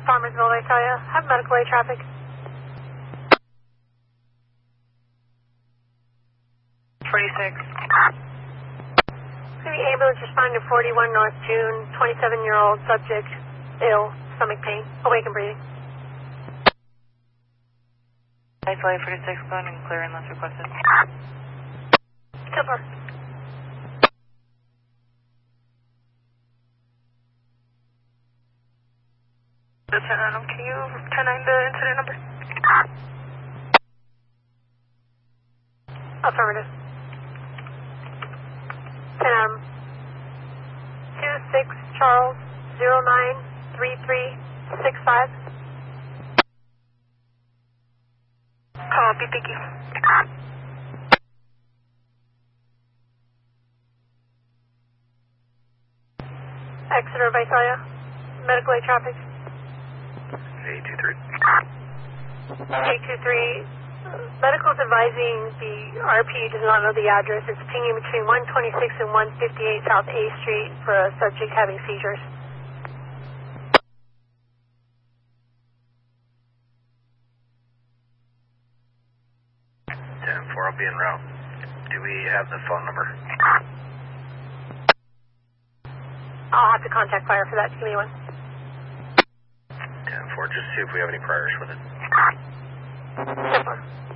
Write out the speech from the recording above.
Farmersville, Visalia. Have medical aid traffic. The ambulance responding to 41 North June, 27-year-old subject, ill, stomach pain, awake and breathing. Visalia 46, go ahead and clear unless requested. Silver. Can you 10-9 the incident number? Affirmative. 26 Charles 093365. Copy, thank you. Exeter, Visalia. Medical aid traffic. 823. 823. Medical's advising the RP does not know the address. It's pinging between 126 and 158 South A Street for a subject having seizures. 10-4, I'll be en route. Do we have the phone number? I'll have to contact fire for that. Give me one. 10-4, just see if we have any priors with it. 10-4.